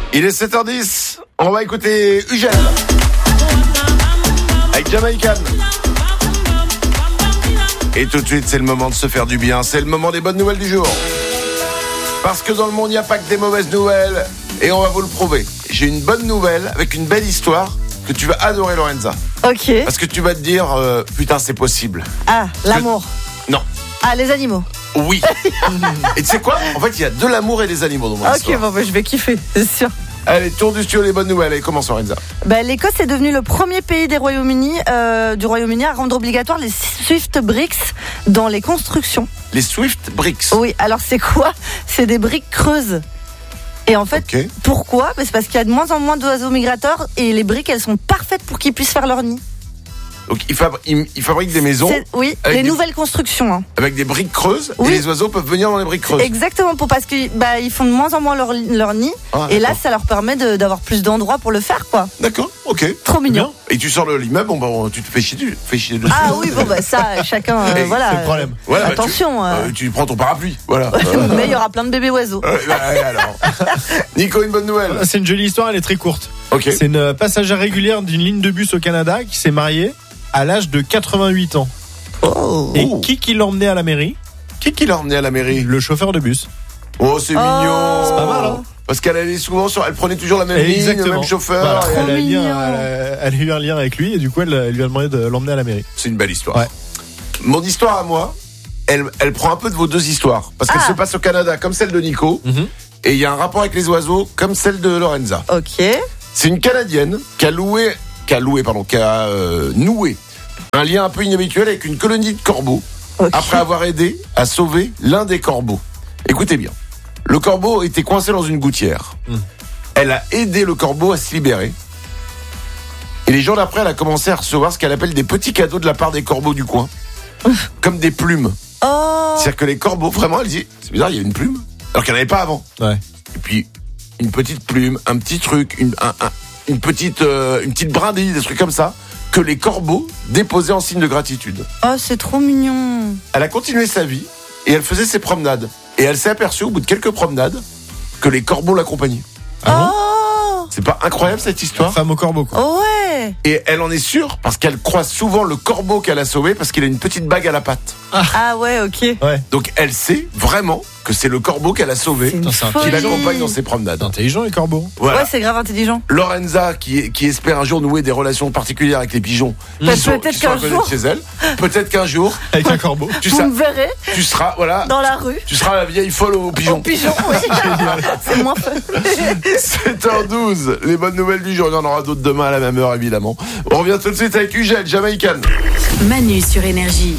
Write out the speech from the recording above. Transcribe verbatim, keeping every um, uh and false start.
Il est sept heures dix, on va écouter Ugel avec Jamaican. Et tout de suite, c'est le moment de se faire du bien, c'est le moment des bonnes nouvelles du jour. Parce que dans le monde, il n'y a pas que des mauvaises nouvelles, et on va vous le prouver. J'ai une bonne nouvelle avec une belle histoire que tu vas adorer, Lorenza. Ok. Parce que tu vas te dire, euh, putain, c'est possible. Ah, l'amour. Que... Non. Ah, les animaux. Oui. Et tu sais quoi ? En fait, il y a de l'amour et des animaux dans mon Ok, histoire. bon, bah, je vais kiffer, c'est sûr. Allez, tour du studio, les bonnes nouvelles. Allez, commence, Lorenza. Bah, L'Écosse est devenue le premier pays des Royaumes-Unis, euh, du Royaume-Uni à rendre obligatoire les Swift Bricks dans les constructions. Les Swift Bricks. Oui, alors c'est quoi ? C'est des briques creuses. Et en fait, okay. Pourquoi ? Bah, c'est parce qu'il y a de moins en moins d'oiseaux migrateurs et les briques, elles sont parfaites pour qu'ils puissent faire leur nid. Donc ils, fabri- ils, ils fabriquent des maisons. C'est, oui, les des, nouvelles constructions. Hein. Avec des briques creuses, oui. Et les oiseaux peuvent venir dans les briques creuses. Exactement, pour, parce qu'ils bah, ils font de moins en moins leur, leur nid. Ah, et là, ça leur permet de, d'avoir plus d'endroits pour le faire, quoi. D'accord, ok. Trop mignon. Et tu sors de l'immeuble, bon, bon, tu te fais chier, tu fais chier dessus. Ah oui, bon bah ça, chacun, euh, voilà. C'est le problème. Voilà, attention. Bah, tu, euh... euh, tu prends ton parapluie, voilà. Mais il y aura plein de bébés oiseaux. Euh, bah, alors. Nico, une bonne nouvelle. C'est une jolie histoire, elle est très courte. Ok. C'est une passagère régulière d'une ligne de bus au Canada qui s'est mariée à l'âge de quatre-vingt-huit ans. Oh. Et qui qui l'a emmené à la mairie ? Qui qui l'a emmené à la mairie ? Le chauffeur de bus. Oh, c'est oh. mignon. C'est pas mal, hein ? Parce qu'elle allait souvent sur, elle prenait toujours la même Exactement. ligne, le même chauffeur. Voilà. Trop Elle, a mignon. lien, elle, a, elle a eu un lien avec lui et du coup elle, elle lui a demandé de l'emmener à la mairie. C'est une belle histoire. Ouais. Mon histoire à moi, elle, elle prend un peu de vos deux histoires. Parce qu'elle ah. se passe au Canada comme celle de Nico. Mm-hmm. Et il y a un rapport avec les oiseaux comme celle de Lorenza. Ok. C'est une Canadienne qui a loué, qui a loué, pardon, qui a euh, noué un lien un peu inhabituel avec une colonie de corbeaux. Okay. Après avoir aidé à sauver l'un des corbeaux. Écoutez bien. Le corbeau était coincé dans une gouttière. Mm. Elle a aidé le corbeau à se libérer. Et les jours d'après, elle a commencé à recevoir ce qu'elle appelle des petits cadeaux de la part des corbeaux du coin. Comme des plumes. Oh. C'est-à-dire que les corbeaux, vraiment, elle dit, c'est bizarre, il y a une plume. Alors qu'il n'y en avait pas avant. Ouais. Et puis, une petite plume, un petit truc, une, un, un, une, petite, euh, une petite brindille, des trucs comme ça, que les corbeaux déposaient en signe de gratitude. Oh, c'est trop mignon. Elle a continué sa vie et elle faisait ses promenades. Et elle s'est aperçue, au bout de quelques promenades, que les corbeaux l'accompagnaient. Ah oh. C'est pas incroyable cette histoire ? Femme au corbeau, quoi. Oh ouais. Et elle en est sûre parce qu'elle croise souvent le corbeau qu'elle a sauvé parce qu'il a une petite bague à la patte. Ah, ah ouais, ok. Ouais. Donc elle sait vraiment que c'est le corbeau qu'elle a sauvé, qui l'accompagne dans ses promenades. Intelligent les corbeaux. Voilà. Ouais, c'est grave intelligent. Lorenza qui, qui espère un jour nouer des relations particulières avec les pigeons. Bah, qui sont, peut-être qui sont qu'un à côté jour. de chez elle. Peut-être qu'un jour. Avec un corbeau. Tu, Vous sa- me verrez tu seras, voilà. dans la rue. Tu seras la vieille folle aux pigeons. Au pigeon, oui. C'est moins fun. sept heures douze, les bonnes nouvelles du jour. Il y en aura d'autres demain à la même heure, évidemment. On revient tout de suite avec Ugel, Jamaican. Manu sur Énergie.